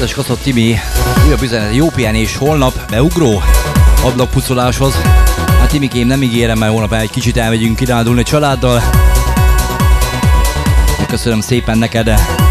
Kedves Kaszot Timi, újabb üzenet, jó pihenés holnap, beugró ablakpucoláshoz. Hát Timikém, nem ígérem, mert holnap egy kicsit elmegyünk kirándulni a családdal. Köszönöm szépen neked.